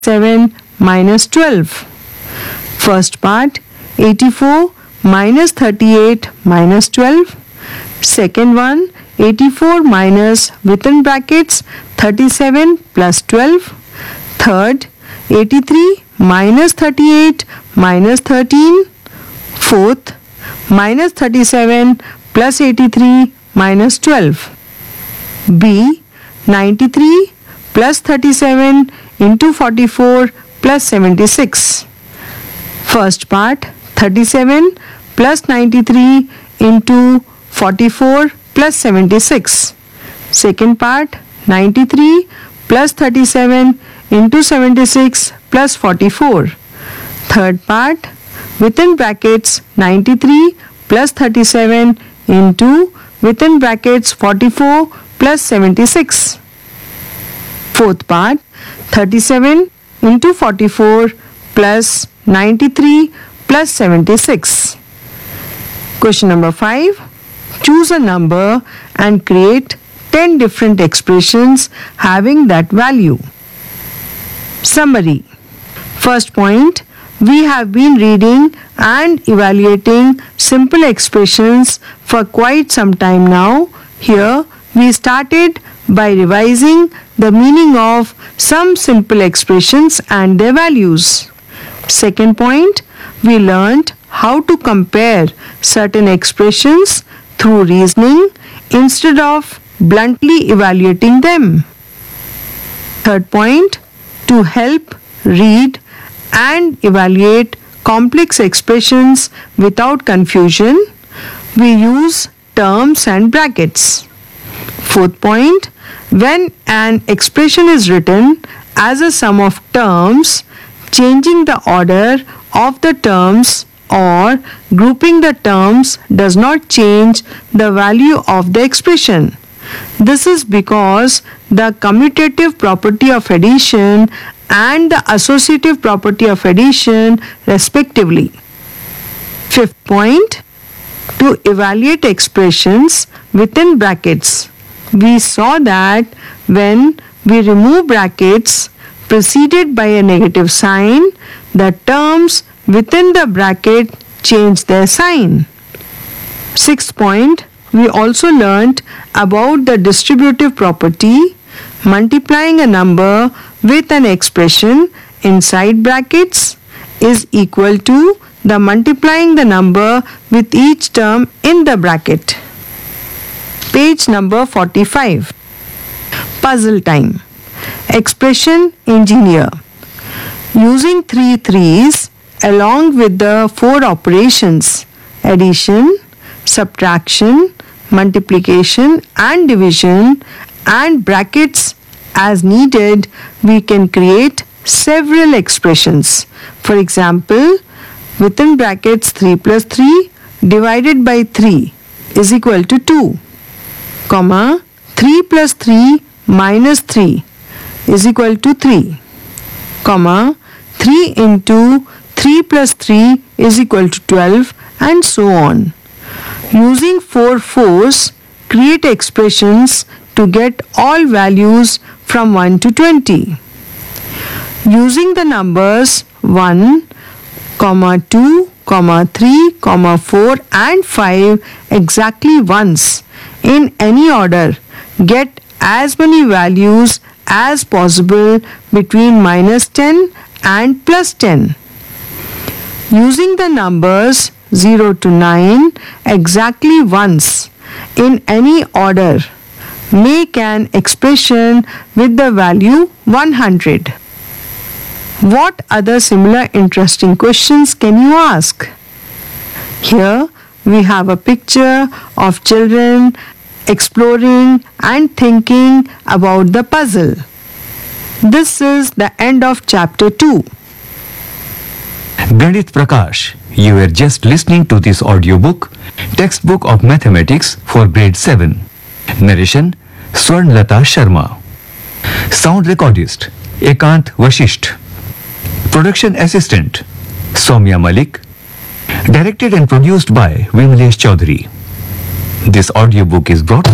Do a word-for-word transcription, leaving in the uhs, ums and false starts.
seven minus twelve. First part, eighty-four minus thirty-eight minus twelve. Second one, eighty-four minus within brackets thirty-seven plus twelve. Third, eighty-three minus thirty-eight minus thirteen. Fourth, minus thirty-seven plus eighty-three minus twelve. B, ninety-three plus thirty-seven into forty-four plus seventy-six. First part, thirty-seven plus ninety-three into forty-four plus seventy-six. Second part, ninety-three plus thirty-seven into seventy-six plus forty-four. Third part, within brackets ninety-three plus thirty-seven into within brackets forty-four plus seventy-six. Fourth part, thirty-seven into forty-four plus ninety-three plus seventy-six. Question number five. Choose a number and create ten different expressions having that value. Summary. First point, we have been reading and evaluating simple expressions for quite some time now. Here we started by revising the meaning of some simple expressions and their values. Second point, we learned how to compare certain expressions through reasoning instead of bluntly evaluating them. Third point, to help read and evaluate complex expressions without confusion, we use terms and brackets. Fourth point, when an expression is written as a sum of terms, changing the order of the terms or grouping the terms does not change the value of the expression. This is because the commutative property of addition and the associative property of addition respectively. Fifth point, to evaluate expressions within brackets. We saw that when we remove brackets preceded by a negative sign, the terms within the bracket change their sign. Sixth point, we also learnt about the distributive property. Multiplying a number with an expression inside brackets is equal to the multiplying the number with each term in the bracket. Page number forty-five. Puzzle time. Expression engineer. Using three threes along with the four operations addition, subtraction, multiplication and division and brackets as needed, we can create several expressions. For example, within brackets three plus three divided by three is equal to two. Comma, three plus three minus three is equal to three. Comma, three into three plus three is equal to twelve, and so on. Using four fours, create expressions to get all values from one to twenty. Using the numbers one, two, three, four and five exactly once in any order, get as many values as possible between minus ten and plus ten. Using the numbers zero to nine exactly once in any order, make an expression with the value one hundred. What other similar interesting questions can you ask? Here we have a picture of children exploring and thinking about the puzzle. This is the end of chapter two. Ganit Prakash, you were just listening to this audiobook, Textbook of Mathematics for Grade seven. Narration, Swarnlata Sharma. Sound recordist, Ekant Vashisht. Production assistant, Soumya Malik. Directed and produced by Vimlesh Chaudhary. This audiobook is brought